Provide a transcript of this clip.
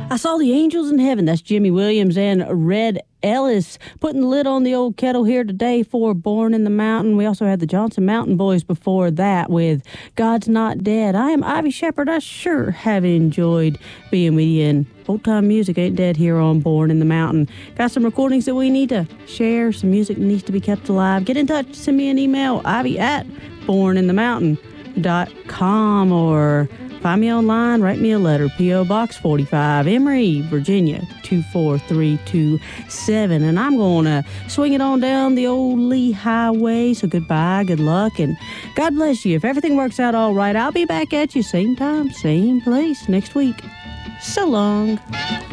I saw the angels in heaven. That's Jimmy Williams and Red Ellis putting the lid on the old kettle here today for Born in the Mountain. We also had the Johnson Mountain Boys before that with God's Not Dead. I am Ivy Shepherd. I sure have enjoyed being with you, and old-time music ain't dead here on Born in the Mountain. Got some recordings that we need to share, some music that needs to be kept alive. Get in touch. Send me an email, ivy@borninthemountain.com, or find me online, write me a letter, P.O. Box 45, Emory, Virginia, 24327. And I'm going to swing it on down the old Lee Highway. So goodbye, good luck, and God bless you. If everything works out all right, I'll be back at you same time, same place next week. So long.